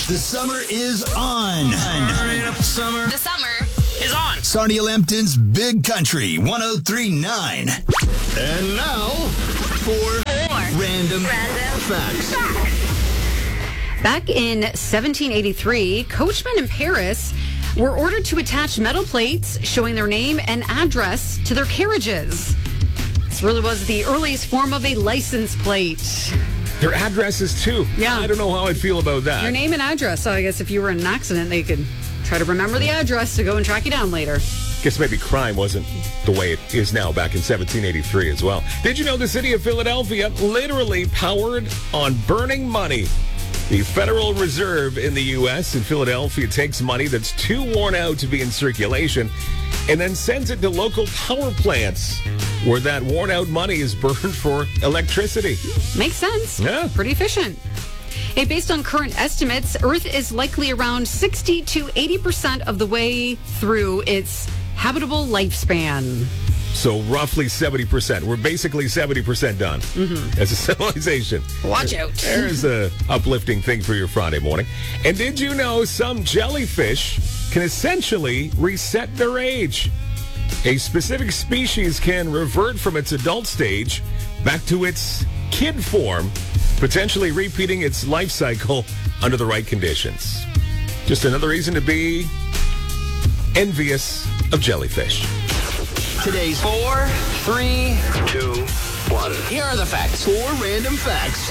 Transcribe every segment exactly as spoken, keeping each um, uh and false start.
The summer is on. The summer. The summer is on. Sarnia Lambton's Big Country one oh three point nine. And now for Random, Random Facts. Back in seventeen eighty-three, coachmen in Paris were ordered to attach metal plates showing their name and address to their carriages. This really was the earliest form of a license plate. Their addresses, too. Yeah. I don't know how I'd feel about that. Your name and address. So I guess if you were in an accident, they could try to remember the address to go and track you down later. Guess maybe crime wasn't the way it is now back in seventeen eighty-three as well. Did you know the city of Philadelphia literally powered on burning money? The Federal Reserve in the U S in Philadelphia takes money that's too worn out to be in circulation and then sends it to local power plants where that worn out money is burned for electricity. Makes sense. Yeah. Pretty efficient. Hey, based on current estimates, Earth is likely around sixty to eighty percent of the way through its habitable lifespan. So roughly seventy percent. We're basically seventy percent done mm-hmm. as a civilization. Watch out. There's a uplifting thing for your Friday morning. And did you know some jellyfish can essentially reset their age? A specific species can revert from its adult stage back to its kid form, potentially repeating its life cycle under the right conditions. Just another reason to be envious of jellyfish. Today's Four, three, two, one. here are the facts. Four random facts.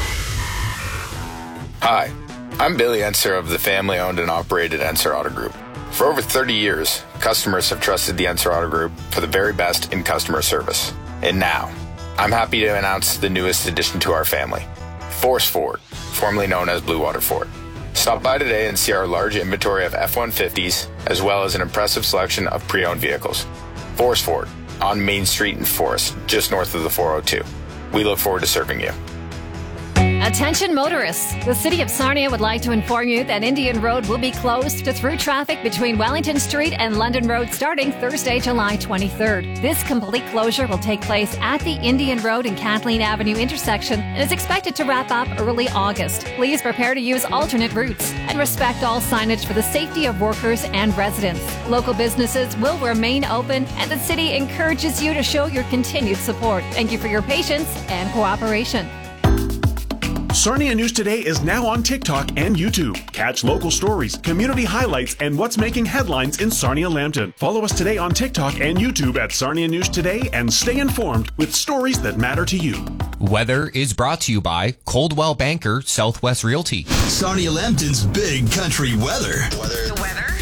Hi, I'm Billy Enser of the family-owned and operated Enser Auto Group. For over thirty years, customers have trusted the Enser Auto Group for the very best in customer service. And now, I'm happy to announce the newest addition to our family, Force Ford, formerly known as Blue Water Ford. Stop by today and see our large inventory of F one fifties, as well as an impressive selection of pre-owned vehicles. Force Ford, on Main Street in Forest, just north of the four oh two. We look forward to serving you. Attention motorists. The City of Sarnia would like to inform you that Indian Road will be closed to through traffic between Wellington Street and London Road starting Thursday, July twenty-third. This complete closure will take place at the Indian Road and Kathleen Avenue intersection and is expected to wrap up early August. Please prepare to use alternate routes and respect all signage for the safety of workers and residents. Local businesses will remain open and the city encourages you to show your continued support. Thank you for your patience and cooperation. Sarnia News Today is now on TikTok and YouTube. Catch local stories, community highlights, and what's making headlines in Sarnia Lambton. Follow us today on TikTok and YouTube at Sarnia News Today and stay informed with stories that matter to you. Weather is brought to you by Coldwell Banker Southwest Realty. Sarnia Lambton's Big Country weather. The weather.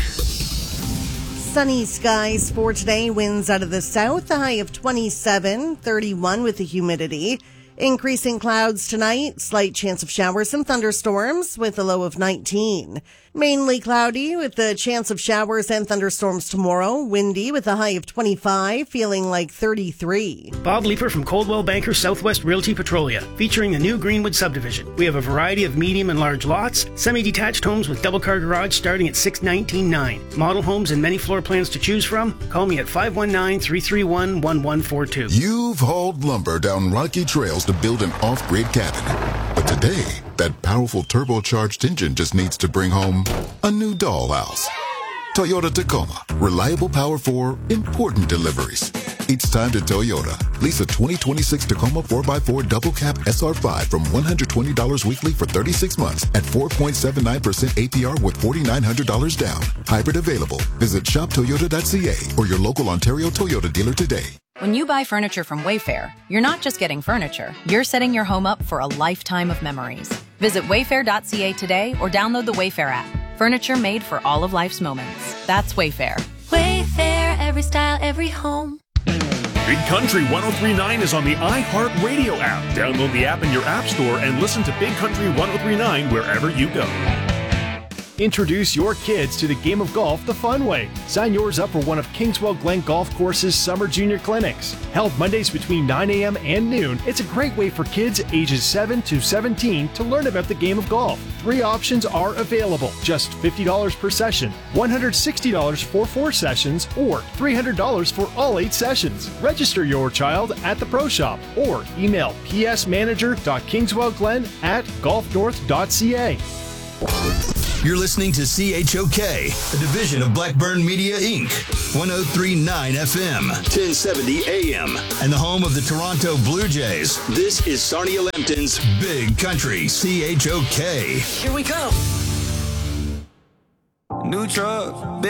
Sunny skies for today. Winds out of the south. A high of twenty-seven, thirty-one with the humidity. Increasing clouds tonight, slight chance of showers and thunderstorms with a low of nineteen. Mainly cloudy with the chance of showers and thunderstorms tomorrow. Windy with a high of twenty-five, feeling like thirty-three. Bob Leeper from Coldwell Banker Southwest Realty Petrolia, featuring the new Greenwood subdivision. We have a variety of medium and large lots, semi-detached homes with double-car garage starting at six nineteen nine. Model homes and many floor plans to choose from. Call me at five one nine, three three one, one one four two. You've hauled lumber down rocky trails to build an off-grid cabin. But today, that powerful turbocharged engine just needs to bring home a new dollhouse. Toyota Tacoma. Reliable power for important deliveries. It's time to Toyota. Lease a twenty twenty-six Tacoma four by four double cab S R five from one hundred twenty dollars weekly for thirty-six months at four point seven nine percent A P R with four thousand nine hundred dollars down. Hybrid available. Visit shop toyota dot c a or your local Ontario Toyota dealer today. When you buy furniture from Wayfair, you're not just getting furniture, you're setting your home up for a lifetime of memories. Visit wayfair dot c a today or download the Wayfair app. Furniture made for all of life's moments. That's Wayfair. Wayfair, every style, every home. Big Country one oh three point nine is on the iHeartRadio app. Download the app in your app store and listen to Big Country one oh three point nine wherever you go. Introduce your kids to the game of golf the fun way. Sign yours up for one of Kingswell Glen Golf Course's summer junior clinics. Held Mondays between nine a.m. and noon, it's a great way for kids ages seven to seventeen to learn about the game of golf. Three options are available, just fifty dollars per session, one hundred sixty dollars for four sessions, or three hundred dollars for all eight sessions. Register your child at the Pro Shop or email p s manager dot kingswell glen at golf north dot c a. You're listening to C H O K, a division of Blackburn Media, Incorporated. one oh three point nine F M, ten seventy A M, and the home of the Toronto Blue Jays. This is Sarnia Lambton's Big Country, C H O K. Here we come. New truck.